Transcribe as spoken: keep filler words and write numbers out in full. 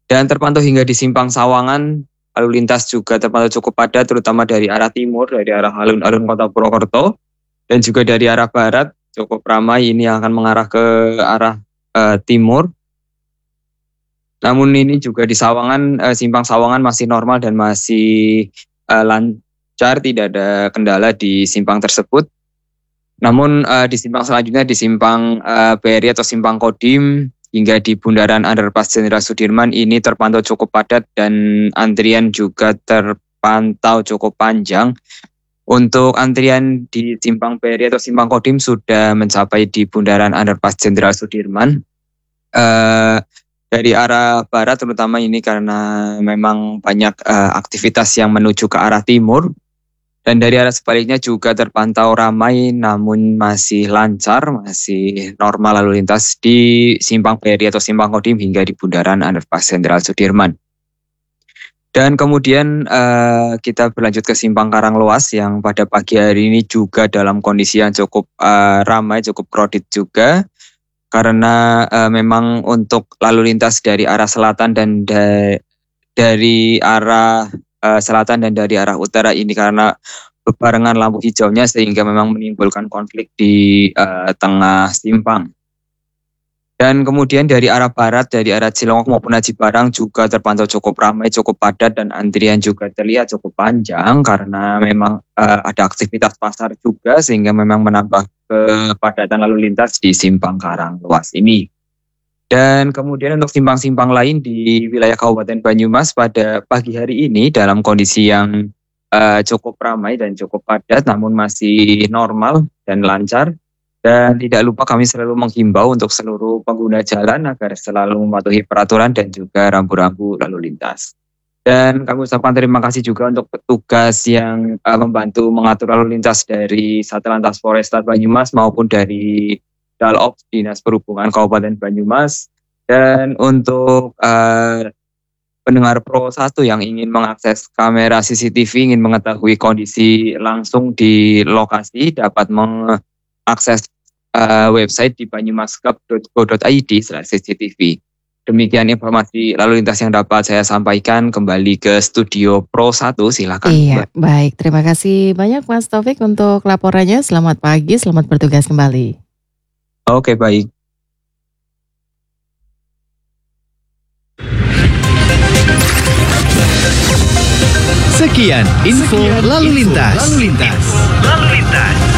Dan terpantau hingga di Simpang Sawangan, lalu lintas juga terpantau cukup padat, terutama dari arah timur, dari arah alun-alun Kota Purwokerto, dan juga dari arah barat cukup ramai. Ini akan mengarah ke arah uh, timur. Namun ini juga di Sawangan, uh, Simpang Sawangan masih normal dan masih uh, lancar, tidak ada kendala di simpang tersebut. Namun uh, di simpang selanjutnya, di simpang uh, B R I atau simpang Kodim hingga di bundaran Underpass Jenderal Sudirman ini terpantau cukup padat dan antrian juga terpantau cukup panjang. Untuk antrian di simpang B R I atau simpang Kodim sudah mencapai di bundaran Underpass Jenderal Sudirman. Uh, dari arah barat terutama ini karena memang banyak uh, aktivitas yang menuju ke arah timur. Dan dari arah sebaliknya juga terpantau ramai namun masih lancar, masih normal lalu lintas di simpang B R I atau simpang Kodim hingga di bundaran Underpass Jenderal Sudirman. Dan kemudian uh, kita berlanjut ke simpang Karanglewas yang pada pagi hari ini juga dalam kondisi yang cukup uh, ramai, cukup crowded juga. Karena uh, memang untuk lalu lintas dari arah selatan dan da- dari arah uh, selatan dan dari arah utara ini karena bebarengan lampu hijaunya sehingga memang menimbulkan konflik di uh, tengah simpang. Dan kemudian dari arah barat, dari arah Cilongok maupun Aji Barang juga terpantau cukup ramai, cukup padat dan antrian juga terlihat cukup panjang karena memang uh, ada aktivitas pasar juga sehingga memang menambah kepadatan lalu lintas di simpang Karanglewas ini. Dan kemudian untuk simpang-simpang lain di wilayah Kabupaten Banyumas pada pagi hari ini dalam kondisi yang uh, cukup ramai dan cukup padat namun masih normal dan lancar. Dan tidak lupa kami selalu menghimbau untuk seluruh pengguna jalan agar selalu mematuhi peraturan dan juga rambu-rambu lalu lintas. Dan kami ucapkan terima kasih juga untuk petugas yang uh, membantu mengatur lalu lintas dari Satlantas Polresta Banyumas maupun dari Dalops Dinas Perhubungan Kabupaten Banyumas. Dan untuk uh, pendengar Pro satu yang ingin mengakses kamera C C T V, ingin mengetahui kondisi langsung di lokasi, dapat mengakses uh, website di banyumaskap dot go dot i d slash c c t v. Demikian informasi lalu lintas yang dapat saya sampaikan. Kembali ke studio Pro satu, silakan. Iya, baik. Terima kasih banyak Mas Taufik untuk laporannya. Selamat pagi, selamat bertugas kembali. Oke, baik. Sekian info lalu lintas. Lalu lintas. Lalu lintas.